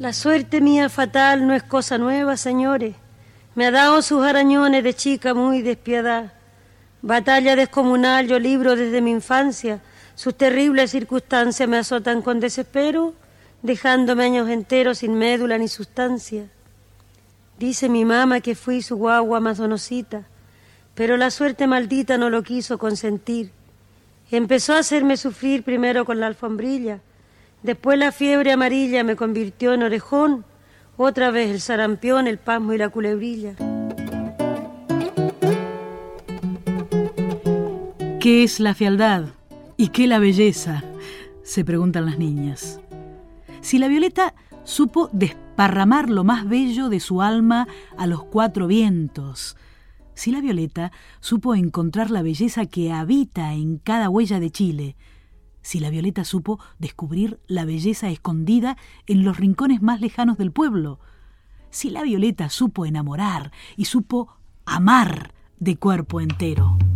La suerte mía fatal no es cosa nueva, señores. Me ha dado sus arañones de chica muy despiadada. Batalla descomunal yo libro desde mi infancia. Sus terribles circunstancias me azotan con desespero, dejándome años enteros sin médula ni sustancia. Dice mi mamá que fui su guagua más donosita, pero la suerte maldita no lo quiso consentir. Empezó a hacerme sufrir primero con la alfombrilla, después la fiebre amarilla me convirtió en orejón, otra vez el sarampión, el pasmo y la culebrilla. ¿Qué es la fealdad y qué la belleza?, se preguntan las niñas. Si la Violeta supo desparramar lo más bello de su alma a los cuatro vientos, si la Violeta supo encontrar la belleza que habita en cada huella de Chile, si la Violeta supo descubrir la belleza escondida en los rincones más lejanos del pueblo, si la Violeta supo enamorar y supo amar de cuerpo entero.